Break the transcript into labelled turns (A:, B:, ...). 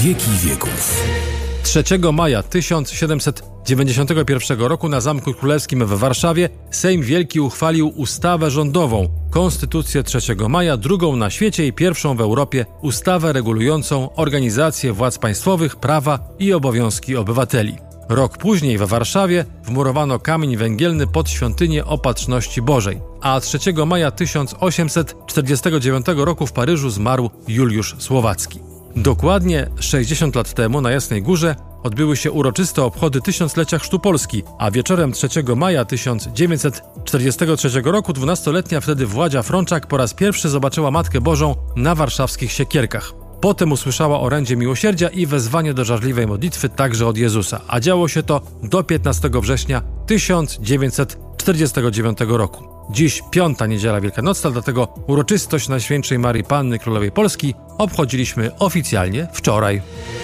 A: wieki wieków.
B: 3 maja 1791 roku na Zamku Królewskim w Warszawie Sejm Wielki uchwalił ustawę rządową, Konstytucję 3 maja, drugą na świecie i pierwszą w Europie ustawę regulującą organizację władz państwowych, prawa i obowiązki obywateli. Rok później w Warszawie wmurowano kamień węgielny pod świątynię Opatrzności Bożej, a 3 maja 1849 roku w Paryżu zmarł Juliusz Słowacki. Dokładnie 60 lat temu na Jasnej Górze odbyły się uroczyste obchody tysiąclecia chrztu Polski, a wieczorem 3 maja 1943 roku 12-letnia wtedy Władzia Frączak po raz pierwszy zobaczyła Matkę Bożą na warszawskich Siekierkach. Potem usłyszała orędzie miłosierdzia i wezwanie do żarliwej modlitwy także od Jezusa, a działo się to do 15 września 1949 roku. Dziś 5. niedziela wielkanocna, dlatego uroczystość Najświętszej Maryi Panny Królowej Polski obchodziliśmy oficjalnie wczoraj.